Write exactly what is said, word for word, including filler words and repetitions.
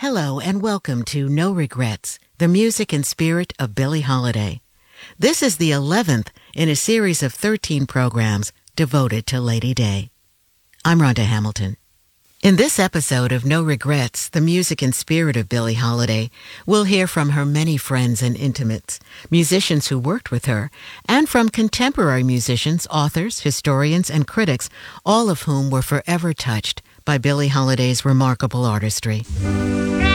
Hello and welcome to No Regrets, the music and spirit of Billie Holiday. This is the eleventh in a series of thirteen programs devoted to Lady Day. I'm Rhonda Hamilton. In this episode of No Regrets, the music and spirit of Billie Holiday, we'll hear from her many friends and intimates, musicians who worked with her, and from contemporary musicians, authors, historians, and critics, all of whom were forever touched by Billie Holiday's remarkable artistry.